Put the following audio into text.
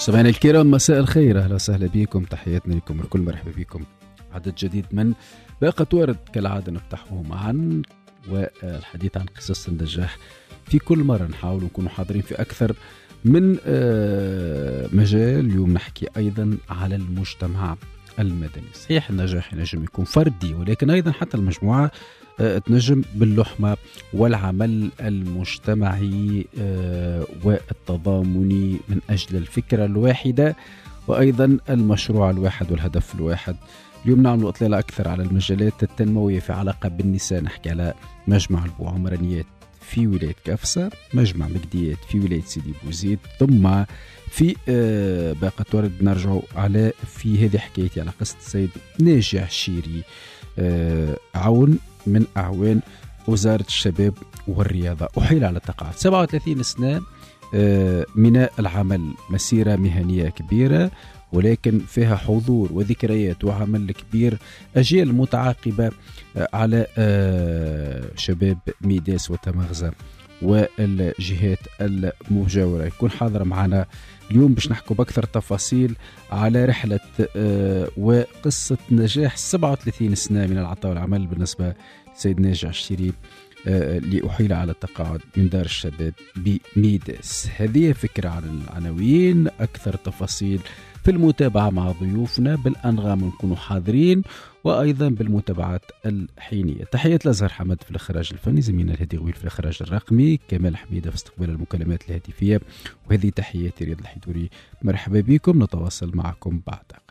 مستمعينا الكرام، مساء الخير، اهلا وسهلا بكم، تحياتنا لكم الكل، مرحبا بكم. عدد جديد من باقة وارد كالعادة نفتحه معا والحديث عن قصص النجاح. في كل مرة نحاول نكون حاضرين في أكثر من مجال. اليوم نحكي أيضا على المجتمع المدني. صحيح النجاح ينجم يكون فردي، ولكن أيضا حتى المجموعة تنجم باللحمة والعمل المجتمعي والتضامني من أجل الفكرة الواحدة وأيضا المشروع الواحد والهدف الواحد. اليوم نعمل إطلالة أكثر على المجالات التنموية في علاقة بالنساء. نحكي على مجمع البوعمرانيات في ولاية كافسة، مجمع مجديات في ولاية سيدي بوزيد، ثم في باقة ورد نرجع على في هذه حكايتي على قصة السيد ناجي عشيري، عون من أعوان وزارة الشباب والرياضة. أحيل على التقاعد 37 سنة من العمل، مسيرة مهنية كبيرة ولكن فيها حضور وذكريات وعمل كبير، أجيال متعاقبة على شباب ميداس وتمغزة والجهات المجاورة. يكون حاضر معنا اليوم باش نحكوا بأكثر تفاصيل على رحلة وقصة نجاح 37 سنة من العطاء والعمل بالنسبة لسيد ناجي عشيري اللي أحيل على التقاعد من دار الشباب بميداس. هذه فكرة عن العناوين، أكثر تفاصيل في المتابعة مع ضيوفنا بالأنغام نكونوا حاضرين، وأيضا بالمتابعات الحينية. تحية لازهر حمد في الإخراج الفني، زميلنا الهديوي في الإخراج الرقمي، كمال حميدة في استقبال المكالمات الهاتفية، وهذه تحياتي رياض الحيدوري. مرحبا بكم، نتواصل معكم بعد.